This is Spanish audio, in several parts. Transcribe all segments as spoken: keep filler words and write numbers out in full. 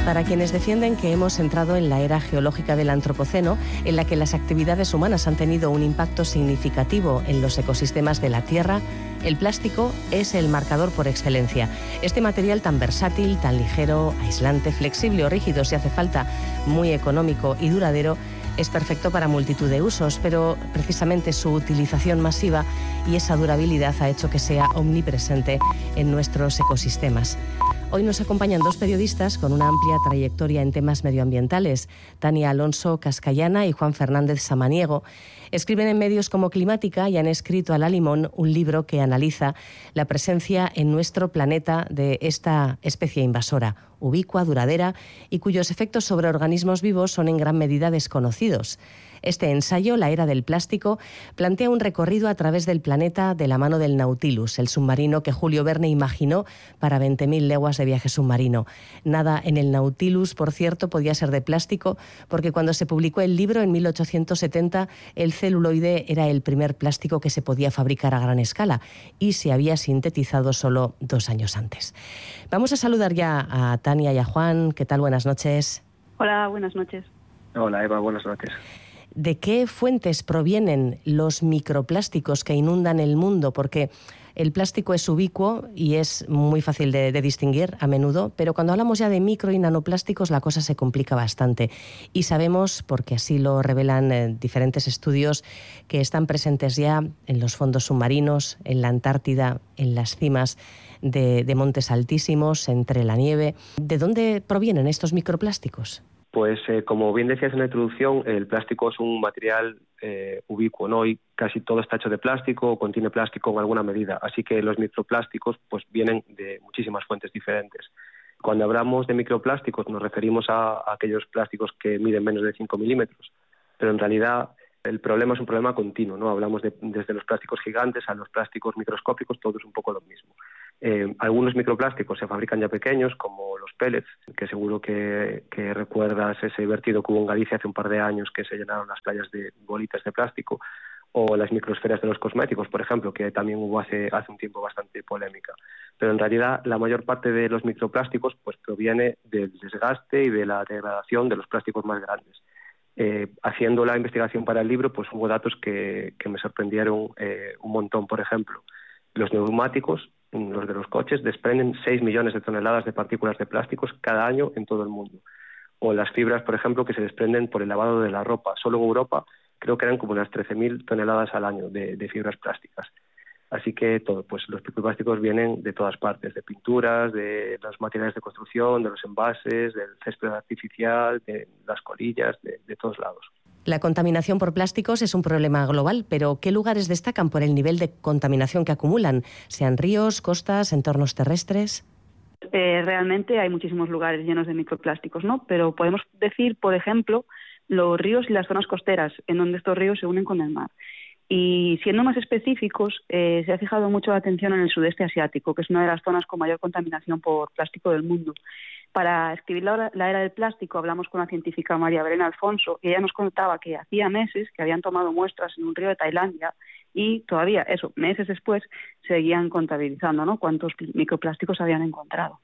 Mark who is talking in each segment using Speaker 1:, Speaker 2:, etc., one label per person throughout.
Speaker 1: Para quienes defienden que hemos entrado en la era geológica del Antropoceno, en la que las actividades humanas han tenido un impacto significativo en los ecosistemas de la Tierra, el plástico es el marcador por excelencia. Este material tan versátil, tan ligero, aislante, flexible o rígido si hace falta, muy económico y duradero, es perfecto para multitud de usos, pero precisamente su utilización masiva y esa durabilidad ha hecho que sea omnipresente en nuestros ecosistemas. Hoy nos acompañan dos periodistas con una amplia trayectoria en temas medioambientales, Tania Alonso Cascayana y Juan Fernández Samaniego. Escriben en medios como Climática y han escrito a la limón un libro que analiza la presencia en nuestro planeta de esta especie invasora, ubicua, duradera y cuyos efectos sobre organismos vivos son en gran medida desconocidos. Este ensayo, La era del plástico, plantea un recorrido a través del planeta de la mano del Nautilus, el submarino que Julio Verne imaginó para veinte mil leguas de viaje submarino. Nada en el Nautilus, por cierto, podía ser de plástico, porque cuando se publicó el libro en mil ochocientos setenta, el celuloide era el primer plástico que se podía fabricar a gran escala y se había sintetizado solo dos años antes. Vamos a saludar ya a Tania y a Juan. ¿Qué tal? Buenas noches.
Speaker 2: Hola, buenas noches.
Speaker 3: Hola, Eva, buenas noches.
Speaker 1: ¿De qué fuentes provienen los microplásticos que inundan el mundo? Porque el plástico es ubicuo y es muy fácil de, de distinguir a menudo, pero cuando hablamos ya de micro y nanoplásticos la cosa se complica bastante. Y sabemos, porque así lo revelan eh, diferentes estudios, que están presentes ya en los fondos submarinos, en la Antártida, en las cimas de, de montes altísimos, entre la nieve. ¿De dónde provienen estos microplásticos?
Speaker 3: Pues eh, como bien decías en la introducción, el plástico es un material eh, ubicuo, ¿no? Y casi todo está hecho de plástico o contiene plástico en alguna medida. Así que los microplásticos pues vienen de muchísimas fuentes diferentes. Cuando hablamos de microplásticos nos referimos a, a aquellos plásticos que miden menos de cinco milímetros. Pero en realidad el problema es un problema continuo, ¿no? Hablamos de, desde los plásticos gigantes a los plásticos microscópicos, todo es un poco lo mismo. Eh, algunos microplásticos se fabrican ya pequeños, como los pellets, que seguro que, que recuerdas ese vertido que hubo en Galicia hace un par de años que se llenaron las playas de bolitas de plástico, o las microesferas de los cosméticos, por ejemplo, que también hubo hace, hace un tiempo bastante polémica. Pero en realidad la mayor parte de los microplásticos pues proviene del desgaste y de la degradación de los plásticos más grandes. Eh, haciendo la investigación para el libro, pues hubo datos que, que me sorprendieron eh, un montón. Por ejemplo, los neumáticos, los de los coches, desprenden seis millones de toneladas de partículas de plásticos cada año en todo el mundo. O las fibras, por ejemplo, que se desprenden por el lavado de la ropa. Solo en Europa creo que eran como unas trece mil toneladas al año de, de fibras plásticas. Así que todo, pues los microplásticos vienen de todas partes, de pinturas, de los materiales de construcción, de los envases, del césped artificial, de las colillas, de, de todos lados.
Speaker 1: La contaminación por plásticos es un problema global, pero ¿qué lugares destacan por el nivel de contaminación que acumulan? ¿Sean ríos, costas, entornos terrestres?
Speaker 2: Eh, realmente hay muchísimos lugares llenos de microplásticos, ¿no? Pero podemos decir, por ejemplo, los ríos y las zonas costeras, en donde estos ríos se unen con el mar. Y siendo más específicos, eh, se ha fijado mucho la atención en el sudeste asiático, que es una de las zonas con mayor contaminación por plástico del mundo. Para escribir la, la era del plástico hablamos con la científica María Belén Alfonso y ella nos contaba que hacía meses que habían tomado muestras en un río de Tailandia y todavía, eso, meses después, seguían contabilizando, ¿no?, cuántos microplásticos habían encontrado.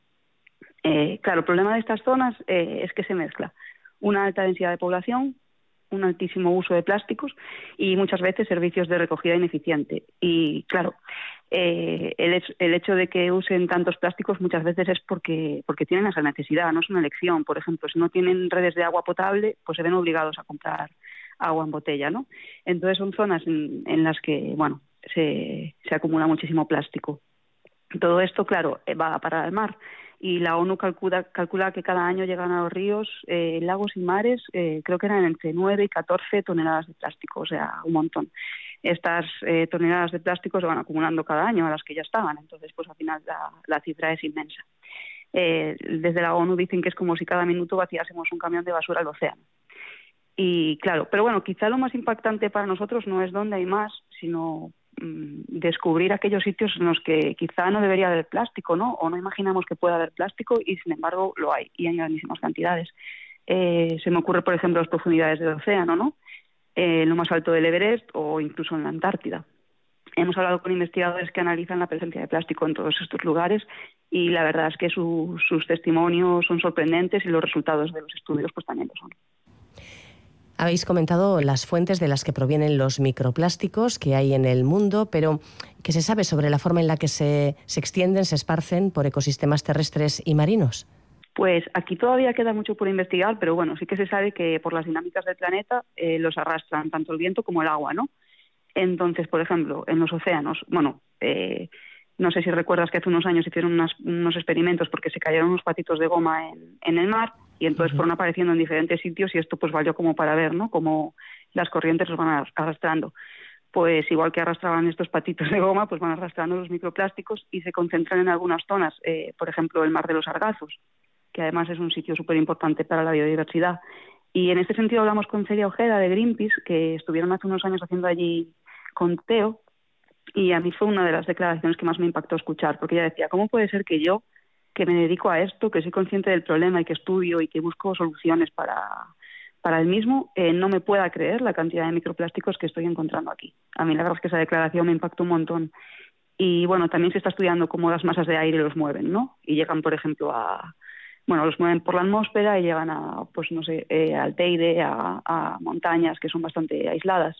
Speaker 2: Eh, claro, el problema de estas zonas eh, es que se mezcla una alta densidad de población, un altísimo uso de plásticos y muchas veces servicios de recogida ineficiente. Y claro, eh, el, hecho, el hecho de que usen tantos plásticos muchas veces es porque, porque tienen esa necesidad, no es una elección. Por ejemplo, si no tienen redes de agua potable, pues se ven obligados a comprar agua en botella, ¿no? Entonces son zonas en, en las que, bueno, se, se acumula muchísimo plástico. Todo esto, claro, va a parar al mar. Y la ONU calcula, calcula que cada año llegan a los ríos, eh, lagos y mares, eh, creo que eran entre nueve y catorce toneladas de plástico, o sea, un montón. Estas eh, toneladas de plástico se van acumulando cada año a las que ya estaban, entonces pues al final la, la cifra es inmensa. Eh, desde la ONU dicen que es como si cada minuto vaciásemos un camión de basura al océano. Y claro, pero bueno, quizá lo más impactante para nosotros no es dónde hay más, sino descubrir aquellos sitios en los que quizá no debería haber plástico, ¿no? O no imaginamos que pueda haber plástico y sin embargo lo hay, y en grandísimas cantidades. Eh, se me ocurre, por ejemplo, las profundidades del océano, ¿no? Eh, en lo más alto del Everest o incluso en la Antártida. Hemos hablado con investigadores que analizan la presencia de plástico en todos estos lugares y la verdad es que su, sus testimonios son sorprendentes y los resultados de los estudios pues también lo son.
Speaker 1: Habéis comentado las fuentes de las que provienen los microplásticos que hay en el mundo, pero ¿qué se sabe sobre la forma en la que se, se extienden, se esparcen por ecosistemas terrestres y marinos?
Speaker 2: Pues aquí todavía queda mucho por investigar, pero bueno, sí que se sabe que por las dinámicas del planeta eh, los arrastran tanto el viento como el agua, ¿no? Entonces, por ejemplo, en los océanos, bueno, eh, no sé si recuerdas que hace unos años hicieron unas, unos experimentos porque se cayeron unos patitos de goma en, en el mar y entonces uh-huh. fueron apareciendo en diferentes sitios y esto pues valió como para ver, ¿no?, cómo las corrientes los van arrastrando. Pues igual que arrastraban estos patitos de goma, pues van arrastrando los microplásticos y se concentran en algunas zonas, eh, por ejemplo, el mar de los Sargazos, que además es un sitio súper importante para la biodiversidad. Y en este sentido hablamos con Celia Ojeda de Greenpeace, que estuvieron hace unos años haciendo allí conteo, y a mí fue una de las declaraciones que más me impactó escuchar, porque ella decía, ¿cómo puede ser que yo, que me dedico a esto, que soy consciente del problema y que estudio y que busco soluciones para, para el mismo, eh, no me pueda creer la cantidad de microplásticos que estoy encontrando aquí? A mí la verdad es que esa declaración me impactó un montón. Y bueno, también se está estudiando cómo las masas de aire los mueven, ¿no? Y llegan, por ejemplo, a... Bueno, los mueven por la atmósfera y llegan a, pues no sé, eh, al Teide, a, a montañas que son bastante aisladas.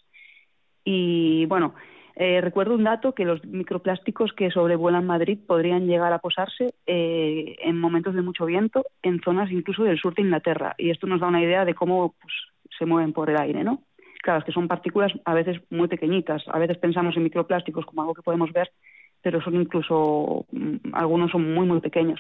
Speaker 2: Y bueno, eh, recuerdo un dato, que los microplásticos que sobrevuelan Madrid podrían llegar a posarse eh, en momentos de mucho viento en zonas incluso del sur de Inglaterra. Y esto nos da una idea de cómo pues, se mueven por el aire, ¿no? Claro, es que son partículas a veces muy pequeñitas. A veces pensamos en microplásticos como algo que podemos ver, pero son incluso, algunos son muy, muy pequeños.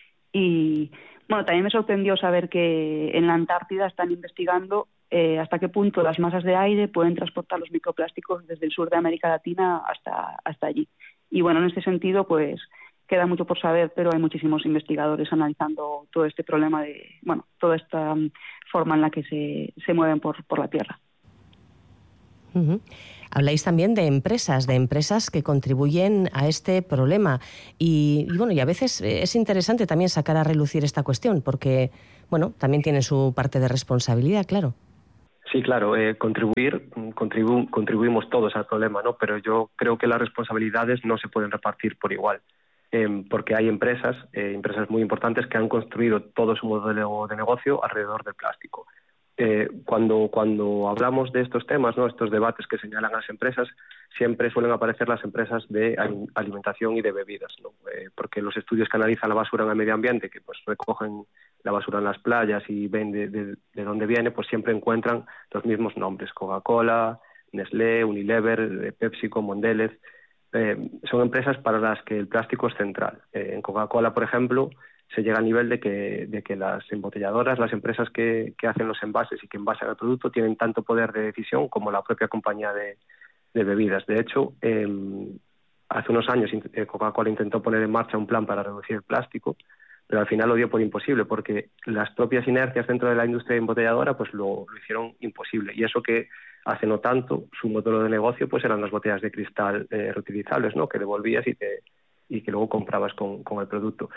Speaker 2: Y bueno, también me sorprendió saber que en la Antártida están investigando eh, hasta qué punto las masas de aire pueden transportar los microplásticos desde el sur de América Latina hasta, hasta allí. Y bueno, en este sentido, pues queda mucho por saber, pero hay muchísimos investigadores analizando todo este problema de, bueno, toda esta um, forma en la que se, se mueven por, por la Tierra.
Speaker 1: Uh-huh. Habláis también de empresas, de empresas que contribuyen a este problema y, y bueno, y a veces es interesante también sacar a relucir esta cuestión porque, bueno, también tiene su parte de responsabilidad, claro.
Speaker 3: Sí, claro, eh, contribuir, contribu- contribuimos todos al problema, ¿no? Pero yo creo que las responsabilidades no se pueden repartir por igual, eh, porque hay empresas, eh, empresas muy importantes que han construido todo su modelo de negocio alrededor del plástico. Eh, cuando, cuando hablamos de estos temas, ¿no?, estos debates que señalan a las empresas, siempre suelen aparecer las empresas de alimentación y de bebidas, ¿no? Eh, porque los estudios que analizan la basura en el medio ambiente, que pues recogen la basura en las playas y ven de, de, de dónde viene, pues siempre encuentran los mismos nombres: Coca-Cola, Nestlé, Unilever, PepsiCo, Mondelez. Eh, son empresas para las que el plástico es central. Eh, en Coca-Cola, por ejemplo, se llega al nivel de que, de que las embotelladoras, las empresas que, que hacen los envases y que envasan el producto, tienen tanto poder de decisión como la propia compañía de, de bebidas. De hecho, eh, hace unos años eh, Coca-Cola intentó poner en marcha un plan para reducir el plástico, pero al final lo dio por imposible, porque las propias inercias dentro de la industria embotelladora pues lo, lo hicieron imposible. Y eso que hace no tanto, su modelo de negocio pues eran las botellas de cristal eh, reutilizables, ¿no?, que devolvías y, te, y que luego comprabas con, con el producto.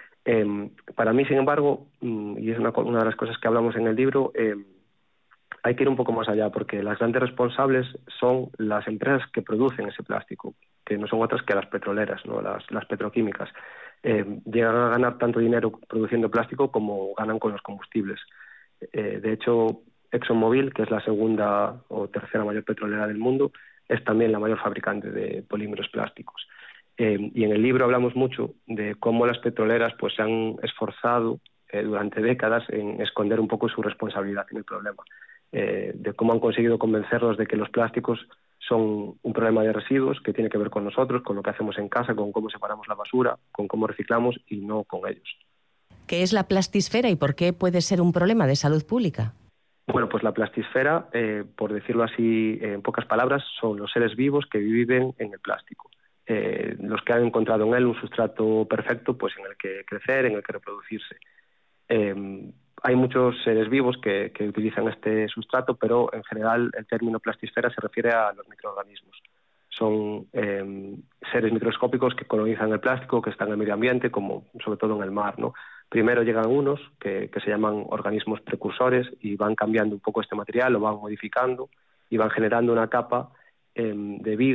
Speaker 3: Eh, para mí, sin embargo, y es una, una de las cosas que hablamos en el libro, eh, hay que ir un poco más allá, porque las grandes responsables son las empresas que producen ese plástico, que no son otras que las petroleras, ¿no?, las, las petroquímicas. Eh, llegan a ganar tanto dinero produciendo plástico como ganan con los combustibles. Eh, de hecho, ExxonMobil, que es la segunda o tercera mayor petrolera del mundo, es también la mayor fabricante de polímeros plásticos. Eh, y en el libro hablamos mucho de cómo las petroleras pues se han esforzado eh, durante décadas en esconder un poco su responsabilidad en el problema, eh, de cómo han conseguido convencernos de que los plásticos son un problema de residuos que tiene que ver con nosotros, con lo que hacemos en casa, con cómo separamos la basura, con cómo reciclamos y no con ellos.
Speaker 1: ¿Qué es la plastisfera y por qué puede ser un problema de salud pública?
Speaker 3: Bueno, pues la plastisfera, eh, por decirlo así en pocas palabras, son los seres vivos que viven en el plástico. Eh, los que han encontrado en él un sustrato perfecto pues en el que crecer, en el que reproducirse. Eh, hay muchos seres vivos que, que utilizan este sustrato, pero en general el término plastisfera se refiere a los microorganismos. Son eh, seres microscópicos que colonizan el plástico, que están en el medio ambiente, como sobre todo en el mar, ¿no? Primero llegan unos que, que se llaman organismos precursores y van cambiando un poco este material, lo van modificando y van generando una capa eh, de vida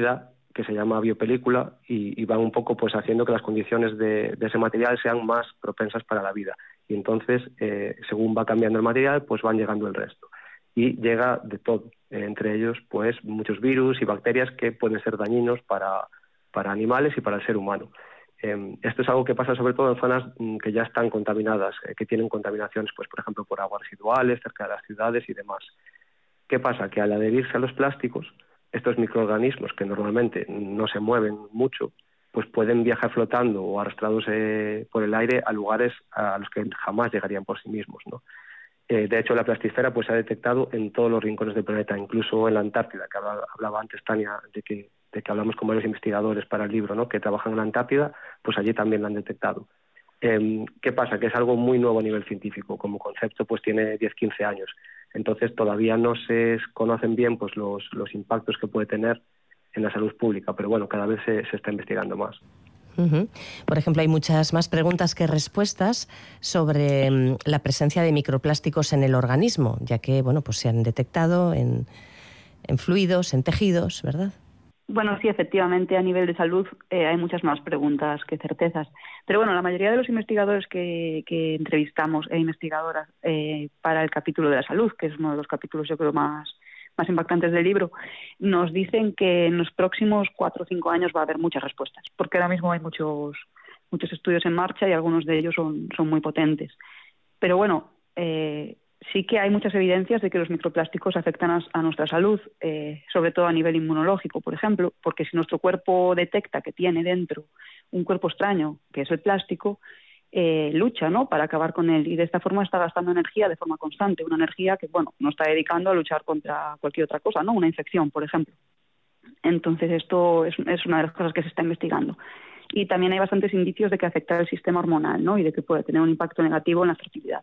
Speaker 3: que se llama biopelícula y, y van un poco pues haciendo que las condiciones de, de ese material sean más propensas para la vida. Y entonces, eh, según va cambiando el material, pues van llegando el resto. Y llega de todo, eh, entre ellos pues muchos virus y bacterias que pueden ser dañinos para, para animales y para el ser humano. Eh, esto es algo que pasa sobre todo en zonas mm, que ya están contaminadas, eh, que tienen contaminaciones, pues por ejemplo por aguas residuales, cerca de las ciudades y demás. ¿Qué pasa? Que al adherirse a los plásticos, estos microorganismos que normalmente no se mueven mucho, pues pueden viajar flotando o arrastrados eh, por el aire a lugares a los que jamás llegarían por sí mismos, ¿no? Eh, de hecho, la plastisfera pues se ha detectado en todos los rincones del planeta, incluso en la Antártida, que hablaba, hablaba antes Tania de que, de que hablamos con varios investigadores para el libro, ¿no?, que trabajan en la Antártida, pues allí también la han detectado. Eh, ¿Qué pasa? Que es algo muy nuevo a nivel científico, como concepto pues tiene diez a quince años. Entonces todavía no se conocen bien pues los, los impactos que puede tener en la salud pública, pero bueno, cada vez se, se está investigando más.
Speaker 1: Uh-huh. Por ejemplo, hay muchas más preguntas que respuestas sobre um, la presencia de microplásticos en el organismo, ya que bueno, pues se han detectado en, en fluidos, en tejidos, ¿verdad?
Speaker 2: Bueno, sí, efectivamente, a nivel de salud eh, hay muchas más preguntas que certezas. Pero bueno, la mayoría de los investigadores que, que entrevistamos e investigadoras eh, para el capítulo de la salud, que es uno de los capítulos yo creo más, más impactantes del libro, nos dicen que en los próximos cuatro o cinco años va a haber muchas respuestas, porque ahora mismo hay muchos, muchos estudios en marcha y algunos de ellos son, son muy potentes. Pero bueno, eh, sí que hay muchas evidencias de que los microplásticos afectan a, a nuestra salud, eh, sobre todo a nivel inmunológico, por ejemplo, porque si nuestro cuerpo detecta que tiene dentro un cuerpo extraño, que es el plástico, eh, lucha, ¿no?, para acabar con él, y de esta forma está gastando energía de forma constante, una energía que, bueno, no está dedicando a luchar contra cualquier otra cosa, ¿no?, una infección, por ejemplo. Entonces esto es, es una de las cosas que se está investigando. Y también hay bastantes indicios de que afecta el sistema hormonal, ¿no?, y de que puede tener un impacto negativo en la fertilidad.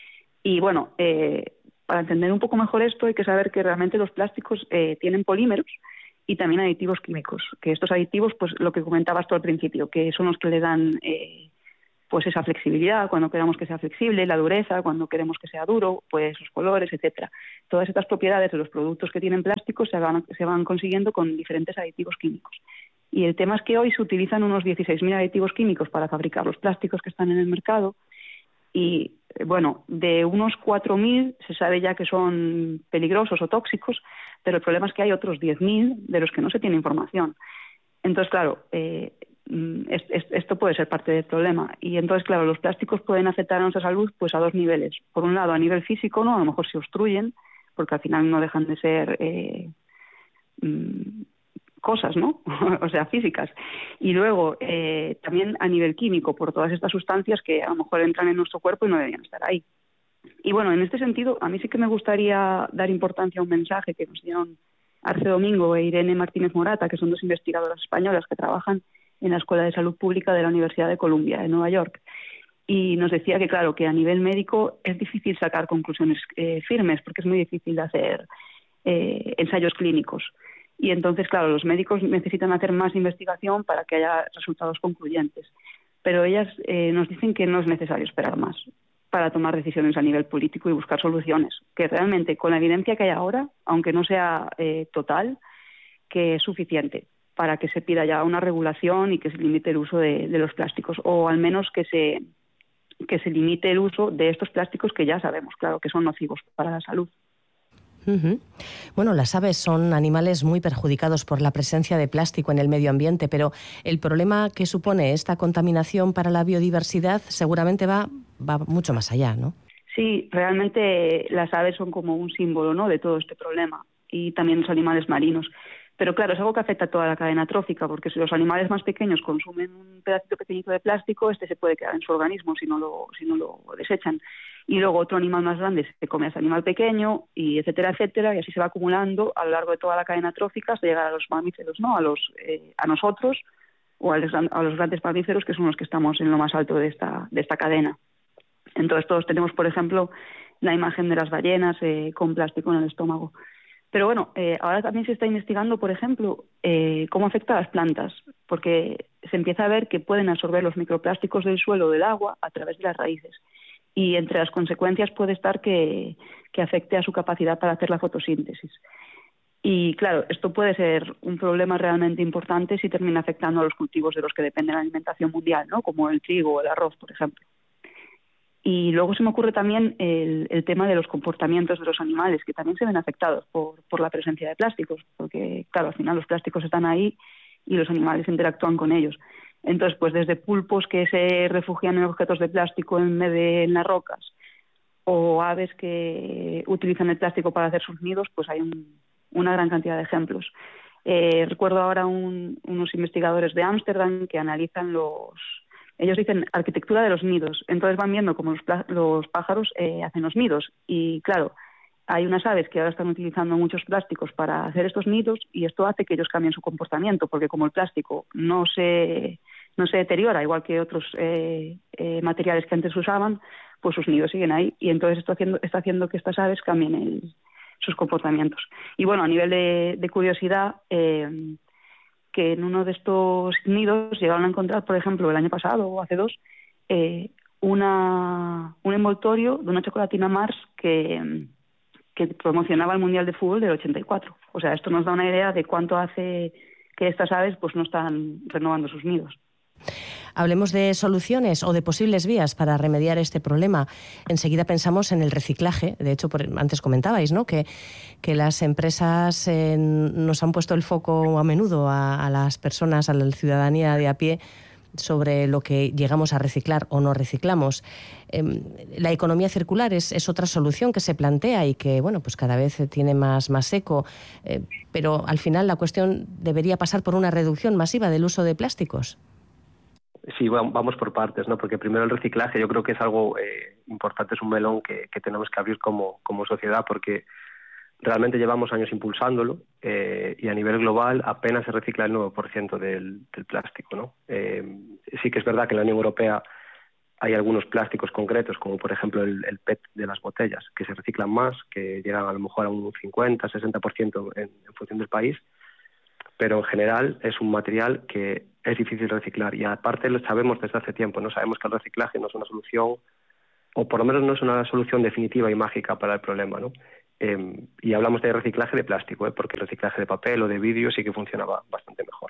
Speaker 2: Y bueno, eh, para entender un poco mejor esto hay que saber que realmente los plásticos eh, tienen polímeros y también aditivos químicos, que estos aditivos, pues lo que comentabas tú al principio, que son los que le dan eh, pues esa flexibilidad cuando queramos que sea flexible, la dureza cuando queremos que sea duro, pues los colores, etcétera. Todas estas propiedades de los productos que tienen plásticos se van, se van consiguiendo con diferentes aditivos químicos. Y el tema es que hoy se utilizan unos dieciséis mil aditivos químicos para fabricar los plásticos que están en el mercado. Y bueno, de unos cuatro mil se sabe ya que son peligrosos o tóxicos, pero el problema es que hay otros diez mil de los que no se tiene información. Entonces, claro, eh, es, es, esto puede ser parte del problema. Y entonces, claro, los plásticos pueden afectar a nuestra salud pues a dos niveles. Por un lado, a nivel físico, ¿no? A lo mejor se obstruyen, porque al final no dejan de ser eh, mmm, cosas, ¿no? O sea, físicas. Y luego, eh, también a nivel químico, por todas estas sustancias que a lo mejor entran en nuestro cuerpo y no deberían estar ahí. Y bueno, en este sentido, a mí sí que me gustaría dar importancia a un mensaje que nos dieron Arce Domingo e Irene Martínez Morata, que son dos investigadoras españolas que trabajan en la Escuela de Salud Pública de la Universidad de Columbia, de Nueva York. Y nos decía que, claro, que a nivel médico es difícil sacar conclusiones eh, firmes, porque es muy difícil de hacer eh, ensayos clínicos. Y entonces, claro, los médicos necesitan hacer más investigación para que haya resultados concluyentes. Pero ellas eh, nos dicen que no es necesario esperar más para tomar decisiones a nivel político y buscar soluciones. Que realmente, con la evidencia que hay ahora, aunque no sea eh, total, que es suficiente para que se pida ya una regulación y que se limite el uso de, de los plásticos, o al menos que se, que se limite el uso de estos plásticos que ya sabemos, claro, que son nocivos para la salud.
Speaker 1: Uh-huh. Bueno, las aves son animales muy perjudicados por la presencia de plástico en el medio ambiente, pero el problema que supone esta contaminación para la biodiversidad seguramente va, va mucho más allá, ¿no?
Speaker 2: Sí, realmente las aves son como un símbolo, ¿no?, de todo este problema, y también los animales marinos. Pero claro, es algo que afecta a toda la cadena trófica, porque si los animales más pequeños consumen un pedacito pequeñito de plástico, este se puede quedar en su organismo si no lo, si no lo desechan. Y luego otro animal más grande se come a ese animal pequeño, y etcétera, etcétera, y así se va acumulando a lo largo de toda la cadena trófica hasta llegar a los mamíferos, ¿no?, a los eh, a nosotros o a los, a los grandes mamíferos, que son los que estamos en lo más alto de esta de esta cadena. Entonces todos tenemos, por ejemplo, la imagen de las ballenas eh, con plástico en el estómago. Pero bueno, eh, ahora también se está investigando, por ejemplo, eh, cómo afecta a las plantas, porque se empieza a ver que pueden absorber los microplásticos del suelo o del agua a través de las raíces. Y entre las consecuencias puede estar que, que afecte a su capacidad para hacer la fotosíntesis. Y claro, esto puede ser un problema realmente importante si termina afectando a los cultivos de los que depende la alimentación mundial, ¿no? Como el trigo o el arroz, por ejemplo. Y luego se me ocurre también el, el tema de los comportamientos de los animales, que también se ven afectados por, por la presencia de plásticos, porque claro, al final los plásticos están ahí y los animales interactúan con ellos. Entonces, pues desde pulpos que se refugian en objetos de plástico en vez de en las rocas, o aves que utilizan el plástico para hacer sus nidos, pues hay un una gran cantidad de ejemplos. Eh, recuerdo ahora un, unos investigadores de Ámsterdam que analizan los... Ellos dicen arquitectura de los nidos. Entonces van viendo cómo los, los pájaros eh, hacen los nidos. Y claro, hay unas aves que ahora están utilizando muchos plásticos para hacer estos nidos y esto hace que ellos cambien su comportamiento, porque como el plástico no se, no se deteriora, igual que otros eh, eh, materiales que antes usaban, pues sus nidos siguen ahí. Y entonces esto haciendo, está haciendo que estas aves cambien el... sus comportamientos. Y bueno, a nivel de, de curiosidad, eh, que en uno de estos nidos llegaron a encontrar, por ejemplo, el año pasado o hace dos, eh, una, un envoltorio de una chocolatina Mars que, que promocionaba el Mundial de Fútbol del ochenta y cuatro. O sea, esto nos da una idea de cuánto hace que estas aves pues no están renovando sus nidos.
Speaker 1: Hablemos de soluciones o de posibles vías para remediar este problema. Enseguida pensamos en el reciclaje. De hecho, por, antes comentabais, ¿no?, que, que las empresas eh, nos han puesto el foco a menudo a, a las personas, a la ciudadanía de a pie, sobre lo que llegamos a reciclar o no reciclamos. Eh, la economía circular es, es otra solución que se plantea y que, bueno, pues cada vez tiene más, más eco, eh, pero al final la cuestión debería pasar por una reducción masiva del uso de plásticos.
Speaker 3: Sí, vamos por partes, ¿no? Porque primero el reciclaje yo creo que es algo eh, importante, es un melón que, que tenemos que abrir como, como sociedad, porque realmente llevamos años impulsándolo eh, y a nivel global apenas se recicla el nueve por ciento del, del plástico, ¿no? Eh, sí que es verdad que en la Unión Europea hay algunos plásticos concretos, como por ejemplo el, el P E T de las botellas, que se reciclan más, que llegan a lo mejor a un cincuenta, sesenta por ciento en, en función del país, pero en general es un material que es difícil de reciclar y aparte lo sabemos desde hace tiempo, no sabemos que el reciclaje no es una solución, o por lo menos no es una solución definitiva y mágica para el problema, ¿no? Eh, y hablamos de reciclaje de plástico, ¿eh? Porque el reciclaje de papel o de vidrio sí que funcionaba bastante mejor.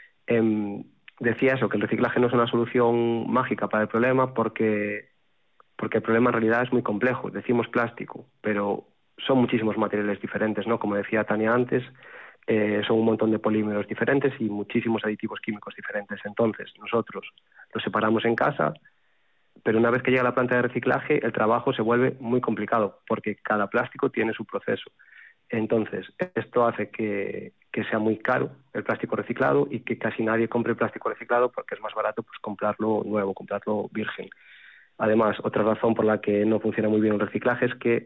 Speaker 3: Eh, decía eso, que el reciclaje no es una solución mágica para el problema porque, porque el problema en realidad es muy complejo. Decimos plástico, pero son muchísimos materiales diferentes, ¿no? Como decía Tania antes, Eh, son un montón de polímeros diferentes y muchísimos aditivos químicos diferentes. Entonces, nosotros los separamos en casa, pero una vez que llega a la planta de reciclaje, el trabajo se vuelve muy complicado, porque cada plástico tiene su proceso. Entonces, esto hace que, que sea muy caro el plástico reciclado y que casi nadie compre plástico reciclado porque es más barato pues comprarlo nuevo, comprarlo virgen. Además, otra razón por la que no funciona muy bien el reciclaje es que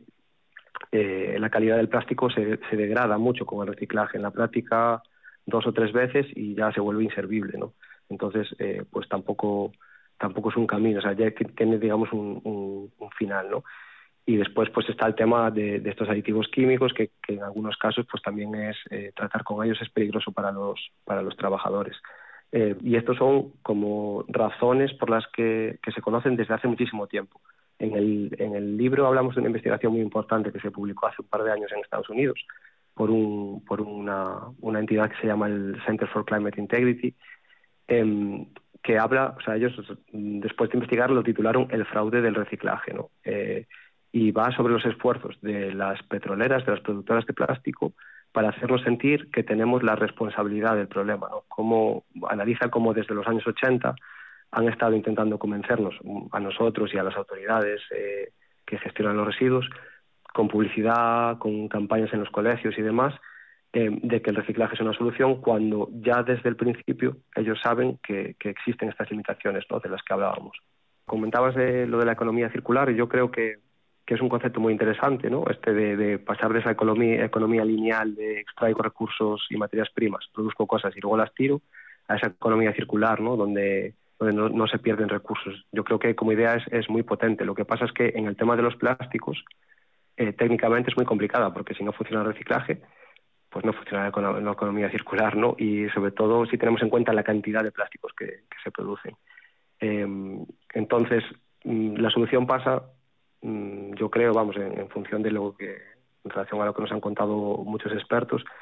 Speaker 3: Eh, la calidad del plástico se, se degrada mucho con el reciclaje. En la práctica dos o tres veces y ya se vuelve inservible, ¿no? Entonces, eh, pues tampoco tampoco es un camino, o sea, ya tiene, digamos, un, un, un final, ¿no? Y después, pues está el tema de, de estos aditivos químicos que, que en algunos casos, pues también es eh, tratar con ellos es peligroso para los para los trabajadores. Eh, y estos son como razones por las que, que se conocen desde hace muchísimo tiempo. En el, en el libro hablamos de una investigación muy importante que se publicó hace un par de años en Estados Unidos por, un, por una, una entidad que se llama el Center for Climate Integrity, eh, que habla, o sea, ellos después de investigar lo titularon El fraude del reciclaje, ¿no? Eh, y va sobre los esfuerzos de las petroleras, de las productoras de plástico, para hacernos sentir que tenemos la responsabilidad del problema, ¿no? Como, analiza cómo desde los años ochenta han estado intentando convencernos a nosotros y a las autoridades eh, que gestionan los residuos, con publicidad, con campañas en los colegios y demás, eh, de que el reciclaje es una solución, cuando ya desde el principio ellos saben que, que existen estas limitaciones, ¿no?, de las que hablábamos. Comentabas de lo de la economía circular, y yo creo que, que es un concepto muy interesante, ¿no?, este de, de pasar de esa economía, economía lineal de extraigo recursos y materias primas, produzco cosas y luego las tiro, a esa economía circular, ¿no?, donde donde no, no se pierden recursos. Yo creo que como idea es, es muy potente. Lo que pasa es que en el tema de los plásticos, eh, técnicamente es muy complicada, porque si no funciona el reciclaje, pues no funciona la, econo- la economía circular, ¿no? Y sobre todo si tenemos en cuenta la cantidad de plásticos que, que se producen. Eh, entonces, mmm, la solución pasa, mmm, yo creo, vamos, en, en función de lo que, en relación a lo que nos han contado muchos expertos,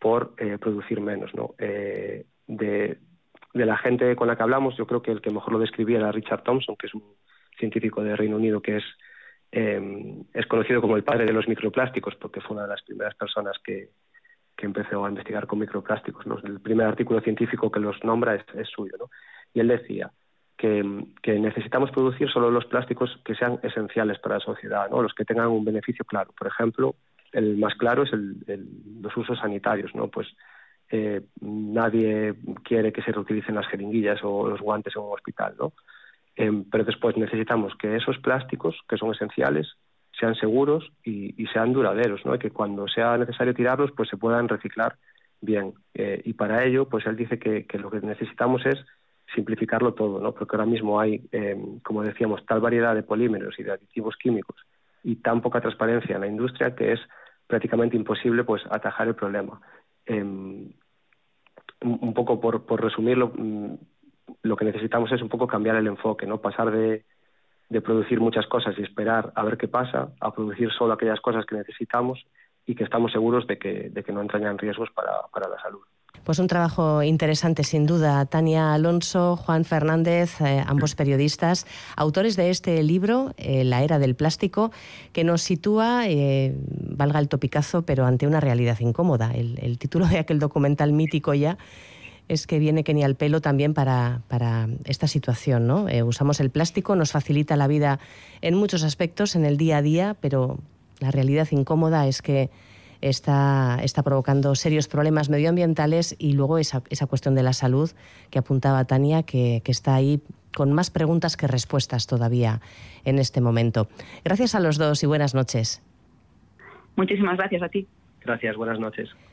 Speaker 3: por eh, producir menos, ¿no? Eh, de, de la gente con la que hablamos, yo creo que el que mejor lo describía era Richard Thompson, que es un científico de Reino Unido que es, eh, es conocido como el padre de los microplásticos, porque fue una de las primeras personas que, que empezó a investigar con microplásticos, ¿no? El primer artículo científico que los nombra es, es suyo, ¿no? Y él decía que, que necesitamos producir solo los plásticos que sean esenciales para la sociedad, ¿no? Los que tengan un beneficio claro. Por ejemplo, el más claro es el, el, los usos sanitarios, ¿no? Pues eh, nadie quiere que se reutilicen las jeringuillas o los guantes en un hospital, ¿no? Eh, pero después necesitamos que esos plásticos, que son esenciales, sean seguros y, y sean duraderos, ¿no? Y que cuando sea necesario tirarlos, pues se puedan reciclar bien. Eh, y para ello, pues él dice que, que lo que necesitamos es simplificarlo todo, ¿no? Porque ahora mismo hay, eh, como decíamos, tal variedad de polímeros y de aditivos químicos y tan poca transparencia en la industria que es prácticamente imposible, pues, atajar el problema. Eh, un poco por, por resumirlo, lo que necesitamos es un poco cambiar el enfoque, ¿no? Pasar de, de producir muchas cosas y esperar a ver qué pasa, a producir solo aquellas cosas que necesitamos y que estamos seguros de que, de que no entrañan riesgos para, para la salud.
Speaker 1: Pues un trabajo interesante, sin duda. Tania Alonso, Juan Fernández, eh, ambos periodistas, autores de este libro, eh, La era del plástico, que nos sitúa, eh, valga el topicazo, pero ante una realidad incómoda. El, el título de aquel documental mítico ya es que viene que ni al pelo también para, para esta situación, ¿no? Eh, usamos el plástico, nos facilita la vida en muchos aspectos, en el día a día, pero la realidad incómoda es que Está, está provocando serios problemas medioambientales y luego esa, esa cuestión de la salud que apuntaba Tania, que, que está ahí con más preguntas que respuestas todavía en este momento. Gracias a los dos y buenas noches.
Speaker 2: Muchísimas gracias a ti.
Speaker 3: Gracias, buenas noches.